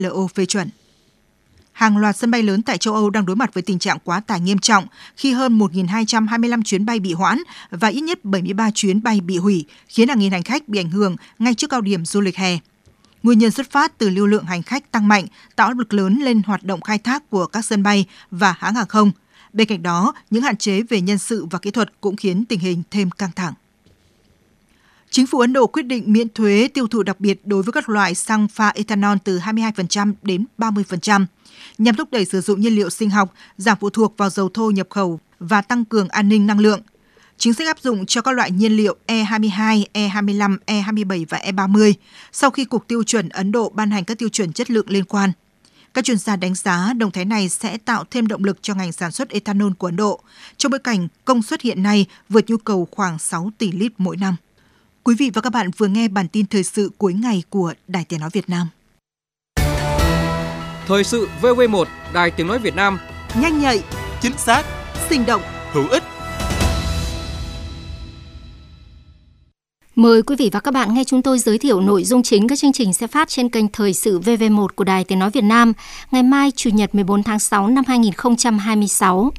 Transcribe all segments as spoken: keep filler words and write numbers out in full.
lờ o phê chuẩn. Hàng loạt sân bay lớn tại châu Âu đang đối mặt với tình trạng quá tải nghiêm trọng khi hơn một nghìn hai trăm hai mươi lăm chuyến bay bị hoãn và ít nhất bảy mươi ba chuyến bay bị hủy, khiến hàng nghìn hành khách bị ảnh hưởng ngay trước cao điểm du lịch hè. Nguyên nhân xuất phát từ lưu lượng hành khách tăng mạnh, tạo áp lực lớn lên hoạt động khai thác của các sân bay và hãng hàng không. Bên cạnh đó, những hạn chế về nhân sự và kỹ thuật cũng khiến tình hình thêm căng thẳng. Chính phủ Ấn Độ quyết định miễn thuế tiêu thụ đặc biệt đối với các loại xăng pha ethanol từ hai mươi hai phần trăm đến ba mươi phần trăm, nhằm thúc đẩy sử dụng nhiên liệu sinh học, giảm phụ thuộc vào dầu thô nhập khẩu và tăng cường an ninh năng lượng. Chính sách áp dụng cho các loại nhiên liệu E hai mươi hai, E hai mươi lăm, E hai mươi bảy và E ba mươi sau khi Cục Tiêu chuẩn Ấn Độ ban hành các tiêu chuẩn chất lượng liên quan. Các chuyên gia đánh giá động thái này sẽ tạo thêm động lực cho ngành sản xuất ethanol của Ấn Độ, trong bối cảnh công suất hiện nay vượt nhu cầu khoảng sáu tỷ lít mỗi năm. Quý vị và các bạn vừa nghe bản tin thời sự cuối ngày của Đài Tiếng nói Việt Nam. Thời sự vê o vê một, Đài Tiếng nói Việt Nam. Nhanh nhạy, chính xác, sinh động, hữu ích. Mời quý vị và các bạn nghe chúng tôi giới thiệu nội dung chính các chương trình sẽ phát trên kênh Thời sự vê vê một của Đài Tiếng nói Việt Nam ngày mai Chủ nhật mười bốn tháng sáu năm hai nghìn không trăm hai mươi sáu.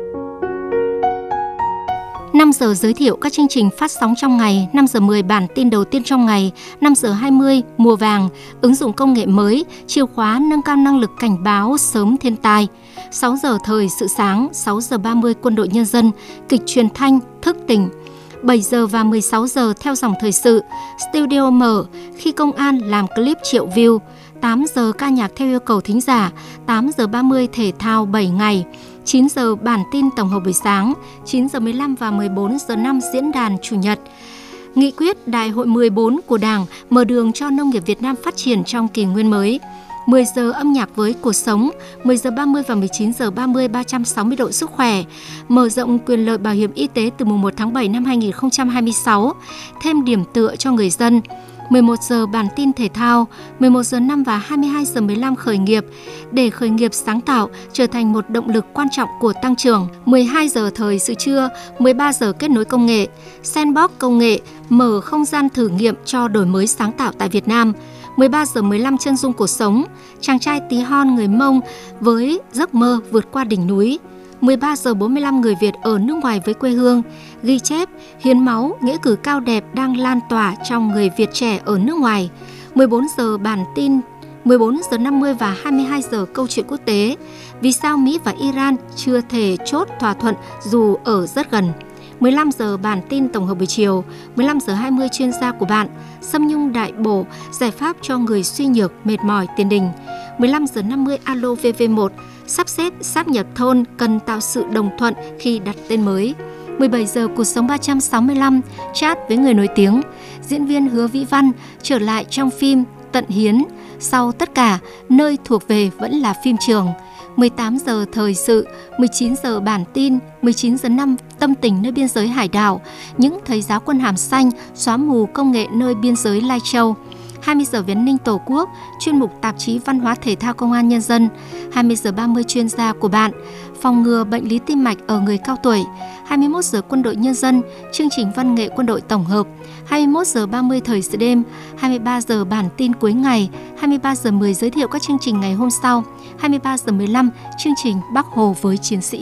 năm giờ giới thiệu các chương trình phát sóng trong ngày, năm giờ mười bản tin đầu tiên trong ngày, năm giờ hai mươi mùa vàng, ứng dụng công nghệ mới, chìa khóa nâng cao năng lực cảnh báo sớm thiên tai, sáu giờ thời sự sáng, sáu giờ ba mươi quân đội nhân dân, kịch truyền thanh, thức tỉnh, bảy giờ và mười sáu giờ theo dòng thời sự, studio mở, khi công an làm clip triệu view, tám giờ ca nhạc theo yêu cầu thính giả, tám giờ ba mươi thể thao bảy ngày, chín giờ bản tin tổng hợp buổi sáng, chín giờ mười lăm và mười bốn giờ năm diễn đàn Chủ nhật. Nghị quyết Đại hội mười bốn của Đảng mở đường cho nông nghiệp Việt Nam phát triển trong kỷ nguyên mới. mười giờ âm nhạc với cuộc sống, mười giờ ba mươi và mười chín giờ ba mươi ba trăm sáu mươi độ sức khỏe, mở rộng quyền lợi bảo hiểm y tế từ mùng một tháng bảy năm hai nghìn không trăm hai mươi sáu, thêm điểm tựa cho người dân. mười một giờ bản tin thể thao, mười một giờ năm và hai mươi hai giờ mười lăm khởi nghiệp, để khởi nghiệp sáng tạo trở thành một động lực quan trọng của tăng trưởng. mười hai giờ thời sự trưa, mười ba giờ kết nối công nghệ, Sandbox công nghệ mở không gian thử nghiệm cho đổi mới sáng tạo tại Việt Nam. mười ba giờ mười lăm chân dung cuộc sống, chàng trai tí hon người Mông với giấc mơ vượt qua đỉnh núi. mười ba giờ bốn mươi lăm người Việt ở nước ngoài với quê hương, ghi chép, hiến máu, nghĩa cử cao đẹp đang lan tỏa trong người Việt trẻ ở nước ngoài. mười bốn giờ bản tin, mười bốn giờ năm mươi và hai mươi hai giờ câu chuyện quốc tế. Vì sao Mỹ và Iran chưa thể chốt thỏa thuận dù ở rất gần. mười lăm giờ bản tin tổng hợp buổi chiều, mười lăm giờ hai mươi chuyên gia của bạn, Sâm Nhung đại bổ, giải pháp cho người suy nhược, mệt mỏi, tiền đình. mười lăm giờ năm mươi alo vê vê một, sắp xếp sáp nhập thôn cần tạo sự đồng thuận khi đặt tên mới. mười bảy giờ cuộc sống ba trăm sáu mươi lăm, chat với người nổi tiếng, diễn viên Hứa Vĩ Văn trở lại trong phim Tận Hiến. Sau tất cả, nơi thuộc về vẫn là phim trường. mười tám giờ thời sự, mười chín giờ bản tin, mười chín giờ năm tâm tình nơi biên giới hải đảo, những thầy giáo quân hàm xanh xóa mù công nghệ nơi biên giới Lai Châu. hai mươi giờ Về an ninh Tổ quốc, chuyên mục tạp chí Văn hóa Thể thao Công an Nhân dân. hai mươi giờ ba mươi chuyên gia của bạn, phòng ngừa bệnh lý tim mạch ở người cao tuổi. hai mươi mốt giờ Quân đội Nhân dân, chương trình văn nghệ quân đội tổng hợp. hai mươi mốt giờ ba mươi thời sự đêm, hai mươi ba giờ bản tin cuối ngày, hai mươi ba giờ mười giới thiệu các chương trình ngày hôm sau, hai mươi ba giờ mười lăm chương trình Bác Hồ với chiến sĩ.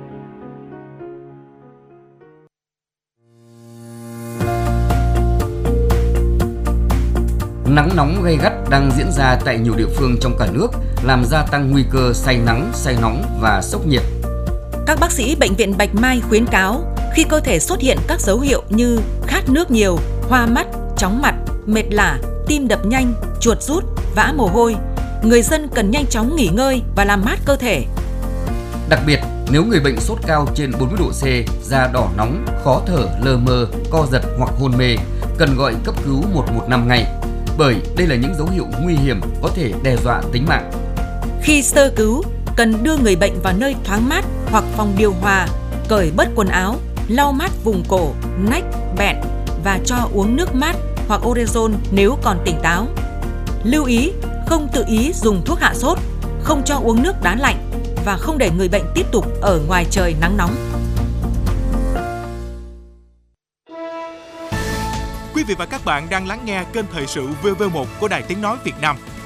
Nắng nóng gay gắt đang diễn ra tại nhiều địa phương trong cả nước, làm gia tăng nguy cơ say nắng, say nóng và sốc nhiệt. Các bác sĩ Bệnh viện Bạch Mai khuyến cáo khi cơ thể xuất hiện các dấu hiệu như khát nước nhiều, hoa mắt, chóng mặt, mệt lả, tim đập nhanh, chuột rút, vã mồ hôi, người dân cần nhanh chóng nghỉ ngơi và làm mát cơ thể. Đặc biệt, nếu người bệnh sốt cao trên bốn mươi độ C, da đỏ nóng, khó thở, lờ mờ, co giật hoặc hôn mê, cần gọi cấp cứu một một năm ngay, bởi đây là những dấu hiệu nguy hiểm có thể đe dọa tính mạng. Khi sơ cứu, cần đưa người bệnh vào nơi thoáng mát hoặc phòng điều hòa, cởi bớt quần áo, lau mát vùng cổ, nách, bẹn và cho uống nước mát hoặc orezon nếu còn tỉnh táo. Lưu ý, không tự ý dùng thuốc hạ sốt, không cho uống nước đá lạnh và không để người bệnh tiếp tục ở ngoài trời nắng nóng. Quý vị và các bạn đang lắng nghe kênh thời sự vê vê một của Đài Tiếng nói Việt Nam.